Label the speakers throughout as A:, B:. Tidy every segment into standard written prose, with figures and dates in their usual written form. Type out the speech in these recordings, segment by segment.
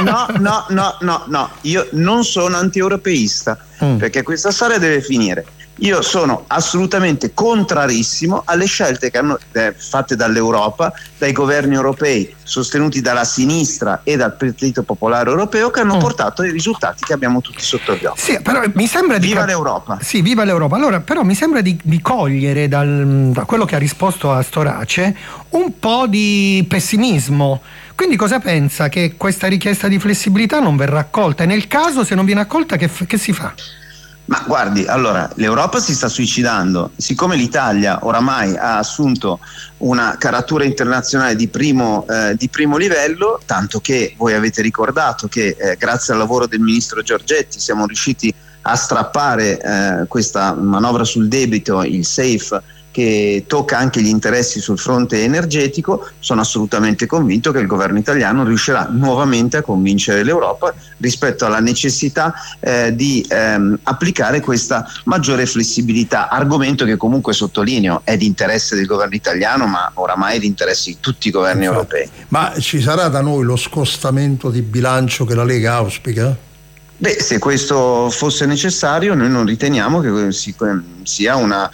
A: No, io non sono anti-europeista, perché questa storia deve finire. Io sono assolutamente contrarissimo alle scelte che hanno fatte dall'Europa, dai governi europei sostenuti dalla sinistra e dal Partito Popolare Europeo, che hanno portato ai risultati che abbiamo tutti sotto gli occhi.
B: Sì, però mi sembra
A: viva l'Europa.
B: Sì, viva l'Europa. Allora, però mi sembra di cogliere da quello che ha risposto a Storace un po' di pessimismo. Quindi cosa pensa? Che questa richiesta di flessibilità non verrà accolta? E nel caso, se non viene accolta, che si fa?
A: Ma guardi, allora, l'Europa si sta suicidando. Siccome l'Italia oramai ha assunto una caratura internazionale di primo livello, tanto che voi avete ricordato che grazie al lavoro del ministro Giorgetti siamo riusciti a strappare questa manovra sul debito, il SAFE, che tocca anche gli interessi sul fronte energetico. Sono assolutamente convinto che il governo italiano riuscirà nuovamente a convincere l'Europa rispetto alla necessità di applicare questa maggiore flessibilità, argomento che comunque sottolineo è di interesse del governo italiano, ma oramai è di interesse di tutti i governi europei.
C: Ma ci sarà da noi lo scostamento di bilancio che la Lega auspica?
A: Beh, se questo fosse necessario, noi non riteniamo che sia una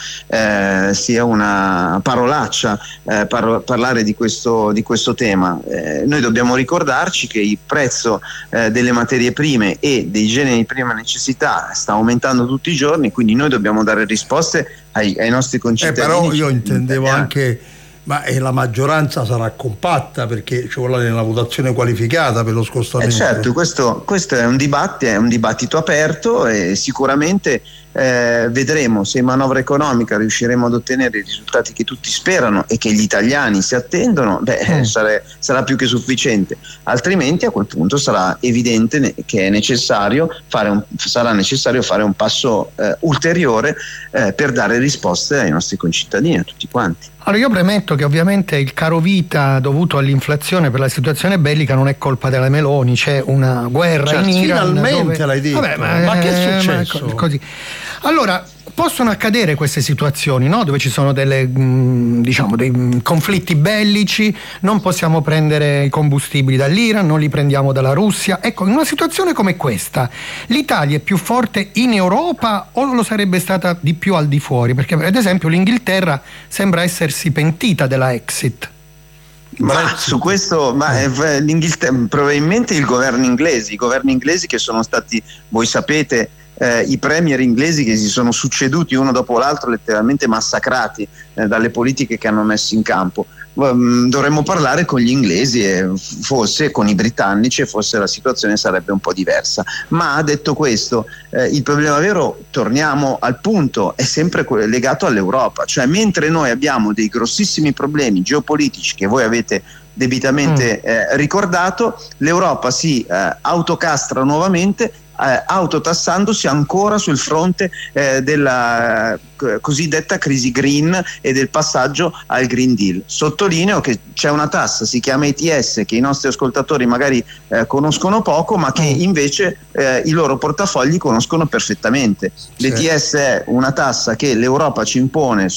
A: parolaccia parlare di questo tema. Noi dobbiamo ricordarci che il prezzo delle materie prime e dei generi di prima necessità sta aumentando tutti i giorni, quindi noi dobbiamo dare risposte ai nostri concittadini.
C: Però io intendevo anche, ma la maggioranza sarà compatta, perché ci vuole una votazione qualificata per lo scostamento.
A: Certo, questo è un dibattito aperto, e sicuramente vedremo se in manovra economica riusciremo ad ottenere i risultati che tutti sperano e che gli italiani si attendono. Sarà più che sufficiente, altrimenti a quel punto sarà evidente che sarà necessario fare un passo ulteriore per dare risposte ai nostri concittadini, a tutti quanti.
B: Allora, io premetto che ovviamente il caro vita dovuto all'inflazione per la situazione bellica non è colpa della Meloni, c'è una guerra in Iran.
C: Finalmente l'hai detto.
B: Vabbè,
C: ma che è successo?
B: Così. Allora, possono accadere queste situazioni, no? Dove ci sono dei conflitti bellici, non possiamo prendere i combustibili dall'Iran, non li prendiamo dalla Russia. Ecco, in una situazione come questa, l'Italia è più forte in Europa o lo sarebbe stata di più al di fuori? Perché ad esempio l'Inghilterra sembra essersi pentita della Exit.
A: Ma su questo, l'Inghilterra, probabilmente i governi inglesi che sono stati, voi sapete, i premier inglesi che si sono succeduti uno dopo l'altro, letteralmente massacrati dalle politiche che hanno messo in campo. Dovremmo parlare con gli inglesi e forse con i britannici, e forse la situazione sarebbe un po' diversa. Ma detto questo, il problema vero, torniamo al punto, è sempre legato all'Europa. Cioè, mentre noi abbiamo dei grossissimi problemi geopolitici che voi avete debitamente ricordato, l'Europa si autocastra nuovamente, autotassandosi ancora sul fronte della cosiddetta crisi green e del passaggio al Green Deal. Sottolineo che c'è una tassa, si chiama ETS, che i nostri ascoltatori magari conoscono poco, ma che invece i loro portafogli conoscono perfettamente. L'ETS è una tassa che l'Europa ci impone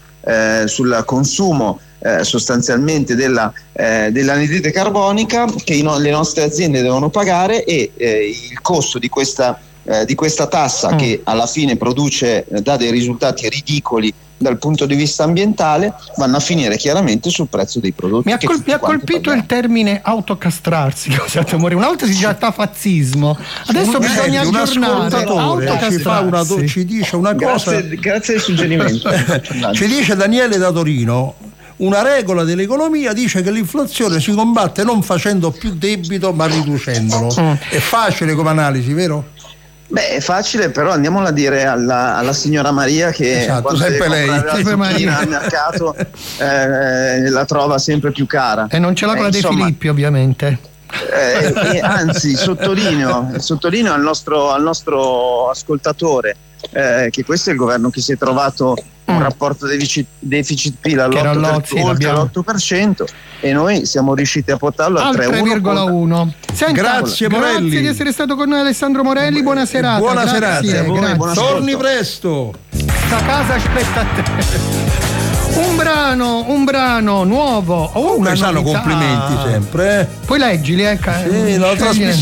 A: sul consumo sostanzialmente dell'anidride carbonica, che le nostre aziende devono pagare, e il costo di questa tassa, che alla fine dà dei risultati ridicoli dal punto di vista ambientale, vanno a finire chiaramente sul prezzo dei prodotti.
B: Mi ha colpito il termine autocastrarsi. Una volta si diceva tafazzismo, adesso bisogna aggiornare.
C: Ci dice una cosa.
A: Grazie del suggerimento.
C: Ci dice Daniele da Torino: una regola dell'economia dice che l'inflazione si combatte non facendo più debito ma riducendolo. È facile come analisi, vero?
A: Beh, è facile, però andiamola a dire alla signora Maria che quando
C: sempre lei
A: al mercato la trova sempre più cara.
B: E non ce l'ha con la De Filippi, ovviamente.
A: Anzi, sottolineo al nostro ascoltatore che questo è il governo che si è trovato un rapporto deficit PIL oltre l'8%, e noi siamo riusciti a portarlo al 3,1.
C: Grazie Morelli.
B: Grazie di essere stato con noi, Alessandro Morelli. Buona serata.
C: Buona serata.
B: Grazie.
C: Torni presto.
B: Sta casa aspetta a te. Un brano nuovo.
C: Sanno complimenti sempre.
B: Poi leggili,
C: sì, la trasmissione